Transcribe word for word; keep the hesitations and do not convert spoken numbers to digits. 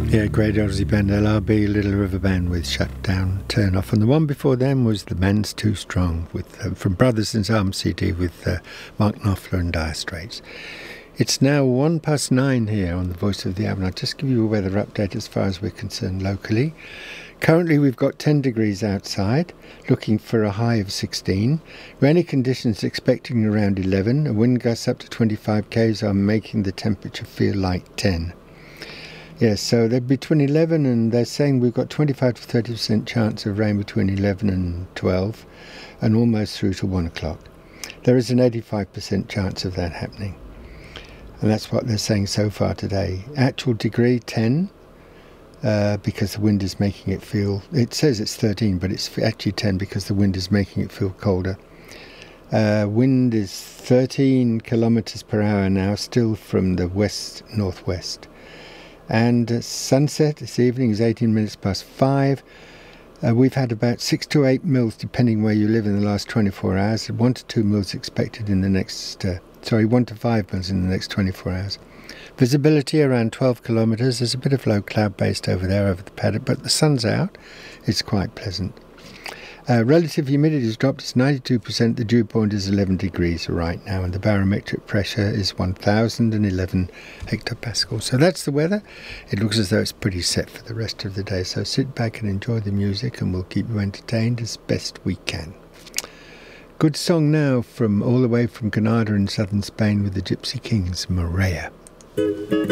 Yeah, great Aussie band L R B, Little River Band with Shut Down, Turn Off. And the one before them was The Man's Too Strong with uh, from Brothers in Arms C D with uh, Mark Knopfler and Dire Straits. It's now one past nine here on the Voice of the Avon. I'll just give you a weather update as far as we're concerned locally. Currently we've got ten degrees outside, looking for a high of sixteen. Rainy conditions expecting around eleven. A wind gust up to twenty-five k's are making the temperature feel like ten. Yes, so they're between eleven and they're saying we've got twenty-five to thirty percent chance of rain between eleven and twelve and almost through to one o'clock. There is an eighty-five percent chance of that happening. And that's what they're saying so far today. Actual degree ten, uh, because the wind is making it feel, it says it's thirteen, but it's actually ten because the wind is making it feel colder. Uh, wind is thirteen kilometres per hour now, still from the west-northwest. And uh, sunset this evening is eighteen minutes past five. Uh, we've had about six to eight mils, depending where you live, in the last twenty-four hours. One to two mils expected in the next, uh, sorry, one to five mils in the next twenty-four hours. Visibility around twelve kilometres. There's a bit of low cloud based over there over the paddock, but the sun's out. It's quite pleasant. Uh, relative humidity has dropped. It's ninety-two percent. The dew point is eleven degrees right now, and the barometric pressure is one thousand eleven hectopascals. So that's the weather. It looks as though it's pretty set for the rest of the day. So sit back and enjoy the music, and we'll keep you entertained as best we can. Good song now from all the way from Granada in southern Spain with the Gypsy Kings, Maria.